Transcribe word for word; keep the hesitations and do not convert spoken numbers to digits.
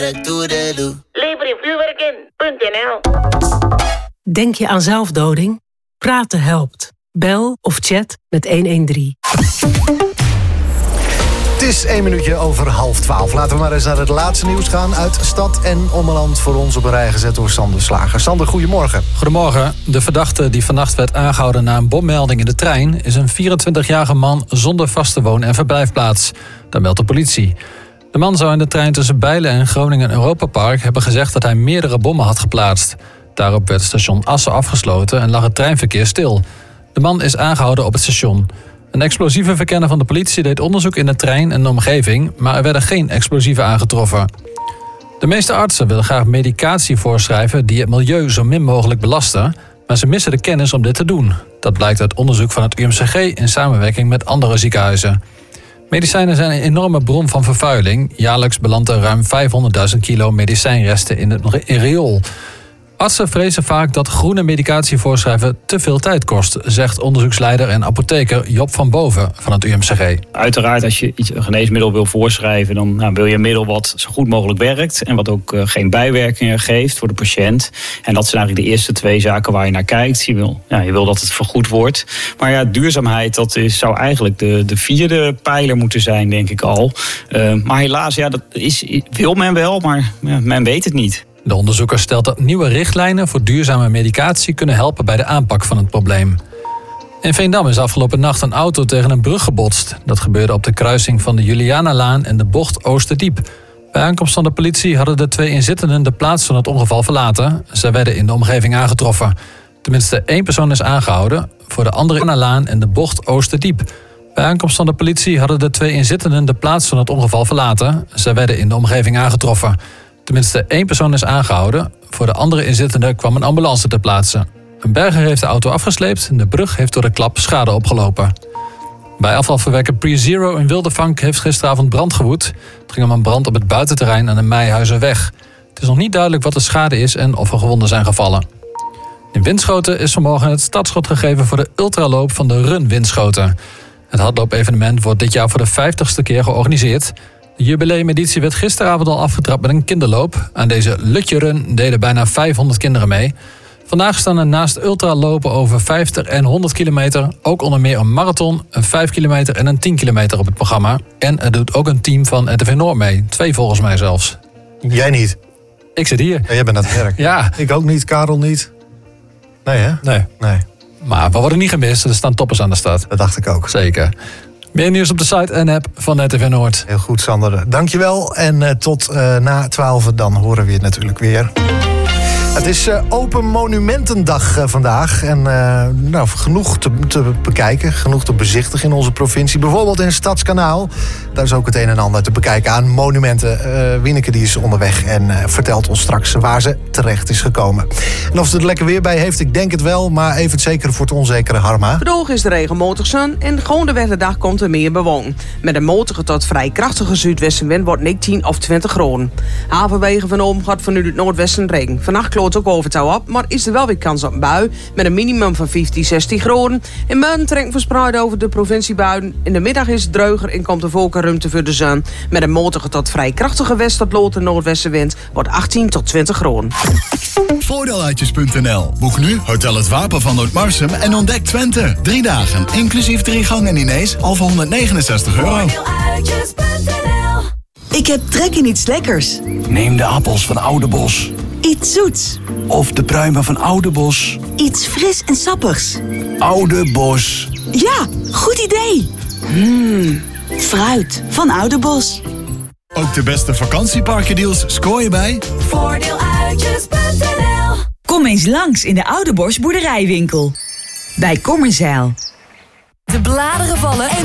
Lever vuurwerk in punt n l. Denk je aan zelfdoding? Praten helpt. Bel of chat met honderddertien. Het is één minuutje over half twaalf. Laten we maar eens naar het laatste nieuws gaan uit stad en ommeland, voor ons op een rij gezet door Sander Slager. Sander, goedemorgen. Goedemorgen. De verdachte die vannacht werd aangehouden na een bommelding in de trein is een vierentwintigjarige man zonder vaste woon- en verblijfplaats. Dat meldt de politie. De man zou in de trein tussen Bijlen en Groningen Europa Park hebben gezegd dat hij meerdere bommen had geplaatst. Daarop werd station Assen afgesloten en lag het treinverkeer stil. De man is aangehouden op het station. Een explosieve verkenner van de politie deed onderzoek in de trein en de omgeving, maar er werden geen explosieven aangetroffen. De meeste artsen willen graag medicatie voorschrijven die het milieu zo min mogelijk belasten, maar ze missen de kennis om dit te doen. Dat blijkt uit onderzoek van het U M C G in samenwerking met andere ziekenhuizen. Medicijnen zijn een enorme bron van vervuiling. Jaarlijks belandt er ruim vijfhonderdduizend kilo medicijnresten in het riool. Artsen vrezen vaak dat groene medicatie voorschrijven te veel tijd kost, zegt onderzoeksleider en apotheker Job van Boven van het U M C G. Uiteraard, als je iets, een geneesmiddel wil voorschrijven, dan nou, wil je een middel wat zo goed mogelijk werkt en wat ook uh, geen bijwerkingen geeft voor de patiënt. En dat zijn eigenlijk de eerste twee zaken waar je naar kijkt. Je wil, ja, je wil dat het vergoed wordt. Maar ja, duurzaamheid, dat is, zou eigenlijk de, de vierde pijler moeten zijn, denk ik al. Uh, maar helaas, ja, dat is, wil men wel, maar ja, men weet het niet. De onderzoeker stelt dat nieuwe richtlijnen voor duurzame medicatie kunnen helpen bij de aanpak van het probleem. In Veendam is afgelopen nacht een auto tegen een brug gebotst. Dat gebeurde op de kruising van de Julianalaan en de bocht Oosterdiep. Bij aankomst van de politie hadden de twee inzittenden de plaats van het ongeval verlaten. Zij werden in de omgeving aangetroffen. Tenminste één persoon is aangehouden voor de andere Julianalaan en de bocht Oosterdiep. Bij aankomst van de politie hadden de twee inzittenden de plaats van het ongeval verlaten. Zij werden in de omgeving aangetroffen. Tenminste één persoon is aangehouden. Voor de andere inzittenden kwam een ambulance ter plaatse. Een berger heeft de auto afgesleept en de brug heeft door de klap schade opgelopen. Bij afvalverwerker PreZero in Wildevank heeft gisteravond brand gewoed. Het ging om een brand op het buitenterrein aan de Meijhuizenweg. Het is nog niet duidelijk wat de schade is en of er gewonden zijn gevallen. In Winschoten is vanmorgen het startschot gegeven voor de ultraloop van de Run Winschoten. Het hardloop-evenement wordt dit jaar voor de vijftigste keer georganiseerd. De jubileumeditie werd gisteravond al afgetrapt met een kinderloop. Aan deze Lutje Run deden bijna vijfhonderd kinderen mee. Vandaag staan er naast ultralopen over vijftig en honderd kilometer... ook onder meer een marathon, een vijf kilometer en een tien kilometer op het programma. En er doet ook een team van R T V Noord mee. Twee volgens mij zelfs. Jij niet? Ik zit hier. Ja, jij bent aan het werk. Ja. Ik ook niet, Karel niet. Nee, hè? Nee. Nee. Maar we worden niet gemist, er staan toppers aan de stad. Dat dacht ik ook. Zeker. Meer nieuws op de site en app van R T V Noord. Heel goed, Sander. Dankjewel. En uh, tot uh, na twaalf, dan horen we je natuurlijk weer. Het is uh, Open Monumentendag uh, vandaag. En uh, nou, genoeg te, te bekijken, genoeg te bezichtigen in onze provincie. Bijvoorbeeld in het Stadskanaal. Daar is ook het een en ander te bekijken aan monumenten. Uh, Wieneke die is onderweg en uh, vertelt ons straks waar ze terecht is gekomen. En of ze er lekker weer bij heeft, ik denk het wel. Maar even het zekere voor het onzekere, Harma. Vandaag is de regenmatig zon en gewoon de werkdag komt er meer bewoon. Met een matige tot vrij krachtige zuidwestenwind wordt negentien of twintig graden. Halverwege van Oom gaat vanuit het noordwesten regen. Vannacht kloot ook over touw op, maar is er wel weer kans op een bui. Met een minimum van vijftien, zestien graden. In buien trekken verspreid over de provinciebuien. In de middag is het dreuger en komt er volkenruimte voor de zon. Met een matige tot vrij krachtige west- tot lood- en noordwestenwind wordt achttien tot twintig graden. Voordeeluitjes punt n l. Boek nu Hotel Het Wapen van Noord-Marsum en ontdek Twente. Drie dagen, inclusief drie gangen diners, al voor honderdnegenenzestig euro. Voordeeluitjes punt n l. Ik heb trek in iets lekkers. Neem de appels van Oudebos. Iets zoets. Of de pruimen van Oudebos. Iets fris en sappigs. Oudebos. Ja, goed idee. Mmm, fruit van Oudebos. Ook de beste vakantieparkendeals scoor je bij Voordeeluitjes punt n l. Kom eens langs in de Oudebos boerderijwinkel. Bij Kommerzijl. De bladeren vallen.